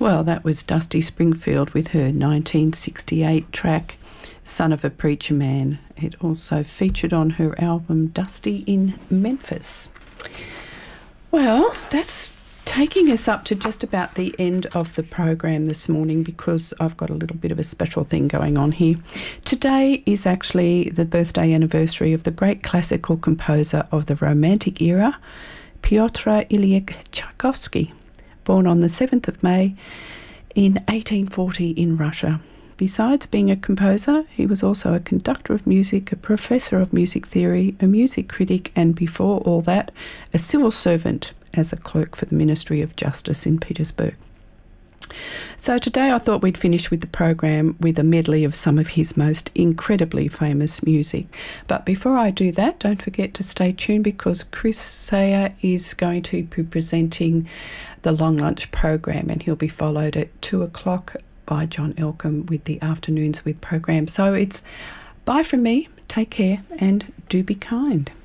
Well, that was Dusty Springfield with her 1968 track, Son of a Preacher Man. It also featured on her album Dusty in Memphis. Well, that's taking us up to just about the end of the program this morning, because I've got a little bit of a special thing going on here. Today is actually the birthday anniversary of the great classical composer of the Romantic era, Pyotr Ilyich Tchaikovsky, born on the 7th of May in 1840 in Russia. Besides being a composer, he was also a conductor of music, a professor of music theory, a music critic, and before all that, a civil servant as a clerk for the Ministry of Justice in Petersburg. So today I thought we'd finish with the program with a medley of some of his most incredibly famous music. But before I do that, don't forget to stay tuned, because Chris Sayer is going to be presenting the Long Lunch program, and he'll be followed at 2 o'clock by John Elcombe with the Afternoons with program. So it's bye from me, take care, and do be kind.